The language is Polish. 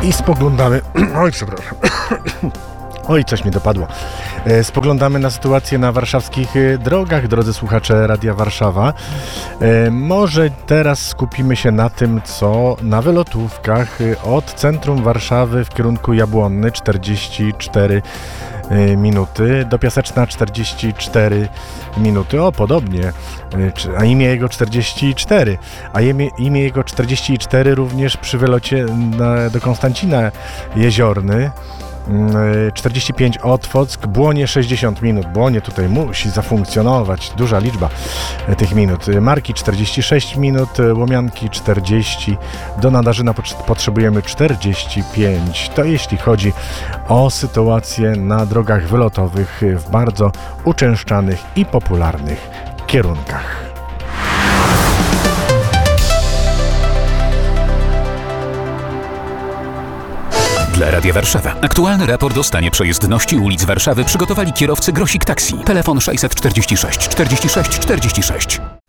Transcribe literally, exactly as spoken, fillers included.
I spoglądamy... Oj, przepraszam. Oj, coś mi dopadło. Spoglądamy na sytuację na warszawskich drogach, drodzy słuchacze Radia Warszawa. Może teraz skupimy się na tym, co na wylotówkach od centrum Warszawy w kierunku Jabłonny czterdzieści cztery minuty, do Piaseczna czterdzieści cztery minuty, o podobnie, a imię jego czterdzieści cztery, a imię, imię jego czterdzieści cztery również przy wylocie na, do Konstancina Jeziorny. czterdzieści pięć Otwock, Błonie sześćdziesiąt minut. Błonie tutaj musi zafunkcjonować, duża liczba tych minut. Marki czterdzieści sześć minut, Łomianki czterdzieści, do Nadarzyna potrzebujemy czterdzieści pięć. To jeśli chodzi o sytuację na drogach wylotowych w bardzo uczęszczanych i popularnych kierunkach. Dla Radia Warszawa. Aktualny raport o stanie przejezdności ulic Warszawy przygotowali kierowcy Grosik Taxi. Telefon sześćset czterdzieści sześć czterdzieści sześć czterdzieści sześć.